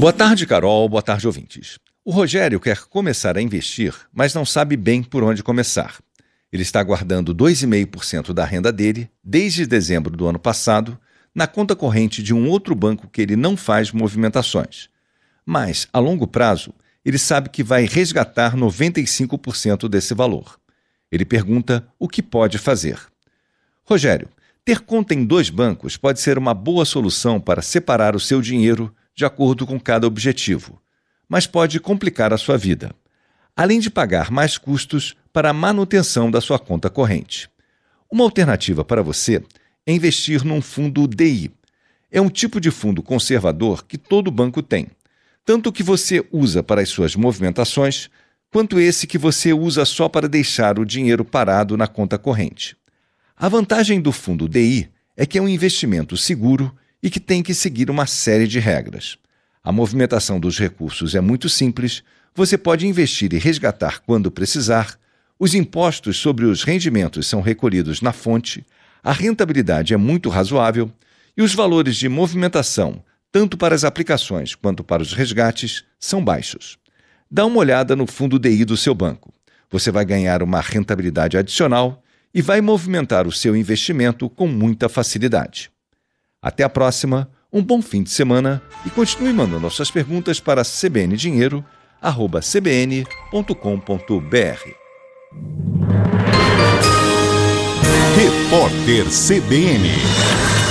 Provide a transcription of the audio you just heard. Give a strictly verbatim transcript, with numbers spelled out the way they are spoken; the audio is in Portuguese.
Boa tarde, Carol. Boa tarde, ouvintes. O Rogério quer começar a investir, mas não sabe bem por onde começar. Ele está guardando dois vírgula cinco por cento da renda dele, desde dezembro do ano passado, na conta corrente de um outro banco que ele não faz movimentações. Mas, a longo prazo, ele sabe que vai resgatar noventa e cinco por cento desse valor. Ele pergunta o que pode fazer. Rogério, ter conta em dois bancos pode ser uma boa solução para separar o seu dinheiro de acordo com cada objetivo, mas pode complicar a sua vida, além de pagar mais custos para a manutenção da sua conta corrente. Uma alternativa para você é investir num fundo D I. É um tipo de fundo conservador que todo banco tem, tanto o que você usa para as suas movimentações, quanto esse que você usa só para deixar o dinheiro parado na conta corrente. A vantagem do fundo D I é que é um investimento seguro e que tem que seguir uma série de regras. A movimentação dos recursos é muito simples, você pode investir e resgatar quando precisar, os impostos sobre os rendimentos são recolhidos na fonte, a rentabilidade é muito razoável e os valores de movimentação, tanto para as aplicações quanto para os resgates, são baixos. Dá uma olhada no fundo D I do seu banco. Você vai ganhar uma rentabilidade adicional e vai movimentar o seu investimento com muita facilidade. Até a próxima, um bom fim de semana e continue mandando as suas perguntas para c b n dinheiro arroba c b n ponto com ponto b r. Repórter C B N